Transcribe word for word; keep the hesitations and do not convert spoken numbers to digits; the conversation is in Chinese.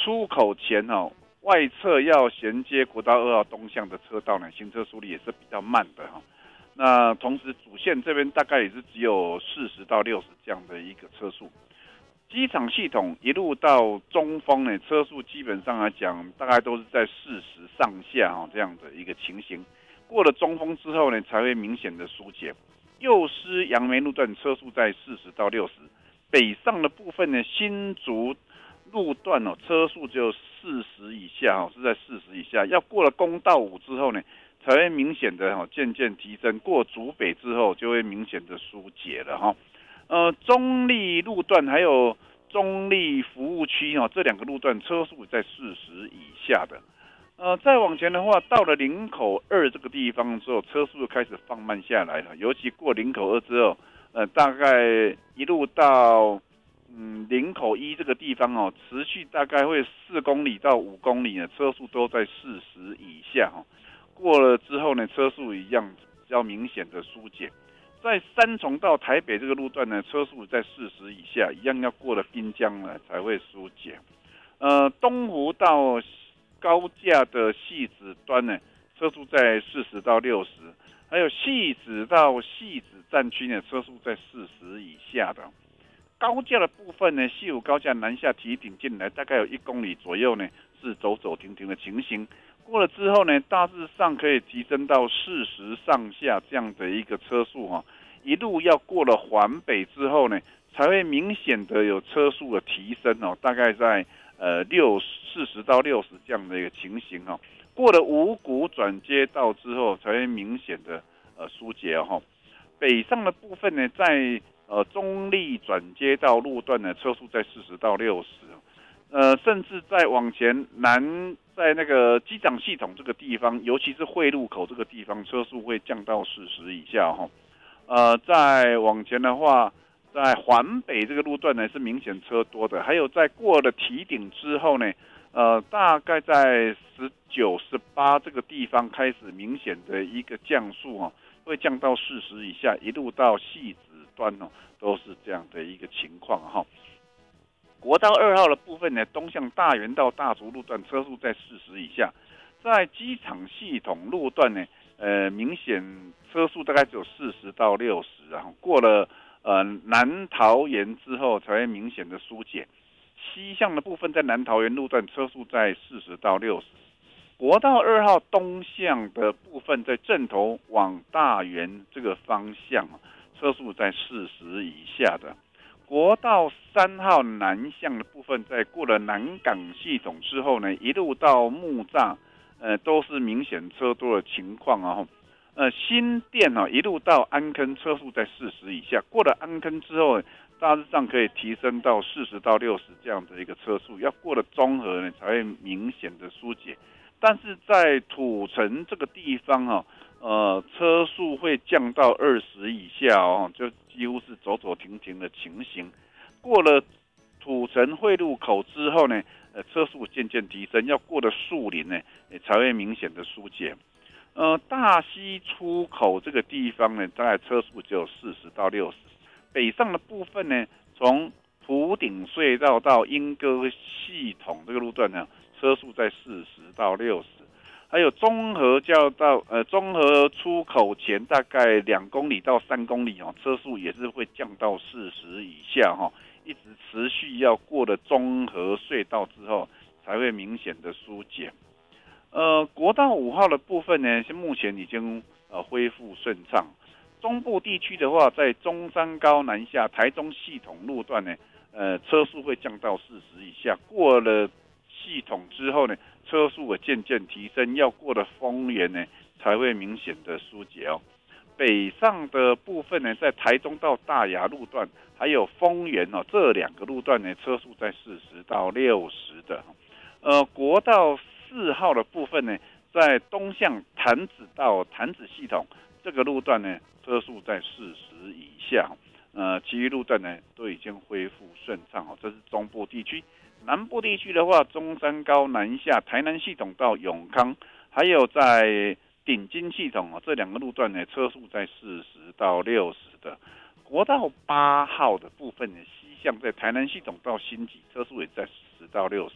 出口前哦，外侧要衔接国道二号东向的车道呢，行车速率也是比较慢的哈。那同时主线这边大概也是只有四十到六十这样的一个车速。机场系统一路到中峰呢，车速基本上来讲，大概都是在四十上下哈这样的一个情形。过了中峰之后呢，才会明显的疏解。右师杨梅路段车速在四十到六十，北上的部分呢，新竹路段哦，车速只有四十以下哦，是在四十以下。要过了公道五之后呢，才会明显的哈渐渐提升。过竹北之后，就会明显的疏解了哈。呃，中立路段还有中立服务区哦，这两个路段车速在四十以下的。呃，再往前的话，到了林口二这个地方之后，车速开始放慢下来了。尤其过林口二之后，呃，大概一路到嗯林口一这个地方哦，持续大概会四公里到五公里呢，车速都在四十以下哈。过了之后呢，车速一样比较明显的疏解。在三重到台北这个路段呢，车速在四十以下，一样要过了滨江呢才会疏解。呃，东湖到高架的汐止端呢，车速在四十到六十，还有汐止到汐止站区呢，车速在四十以下的。高架的部分呢，西武高架南下提顶进来，大概有一公里左右呢，是走走停停的情形。过了之后呢，大致上可以提升到四十上下这样的一个车速哈。一路要过了环北之后呢，才会明显的有车速的提升哦，大概在呃六四十到六十这样的一个情形哈。过了五股转接道之后，才会明显的呃疏解哦。北上的部分呢，在呃中立转接道路段呢，车速在四十到六十。呃，甚至再往前南，在那个机长系统这个地方，尤其是汇入口这个地方，车速会降到四十以下哈。呃，再往前的话，在环北这个路段呢是明显车多的，还有在过了提顶之后呢，呃，大概在十九、十八这个地方开始明显的一个降速哈，会降到四十以下，一路到汐止端哦，都是这样的一个情况哈。国道二号的部分呢，东向大园到大竹路段车速在四十以下，在机场系统路段呢，呃，明显车速大概只有四十到六十，然后过了呃南桃园之后才会明显的疏解。西向的部分在南桃园路段车速在四十到六十。国道二号东向的部分在正头往大园这个方向，车速在四十以下的。国道三号南向的部分，在过了南港系统之后呢，一路到木栅，呃，都是明显车多的情况啊。呃，新店啊，一路到安坑，车速在四十以下。过了安坑之后，大致上可以提升到四十到六十这样的一个车速。要过了中和呢，才会明显的疏解。但是在土城这个地方啊，呃，车速会降到二十以下哦，就几乎是走走停停的情形。过了土城汇入口之后呢，呃，车速渐渐提升，要过了树林呢，才会明显的疏解。呃，大溪出口这个地方呢，大概车速只有四十到六十。北上的部分呢，从埔顶隧道到莺歌系统这个路段呢，车速在四十到六十。还有中和交到呃中和出口前大概两公里到三公里哦，车速也是会降到四十以下哈、哦，一直持续要过了中和隧道之后，才会明显的疏解。呃，国道五号的部分呢，是目前已经呃恢复顺畅。中部地区的话，在中山高南下台中系统路段呢，呃，车速会降到四十以下。过了系统之后呢，车速会渐渐提升，要过了丰原呢，才会明显的疏解哦。北上的部分呢，在台中到大雅路段，还有丰原哦，这两个路段呢，车速在四十到六十的。呃，国道四号的部分呢，在东向潭子到潭子系统这个路段呢，车速在四十以下。呃，其余路段呢都已经恢复顺畅哦。这是中部地区。南部地区的话，中山高南下台南系统到永康，还有在顶金系统哦，这两个路段呢，车速在四十到六十的。国道八号的部分呢，西向在台南系统到新集，车速也在四十到六十。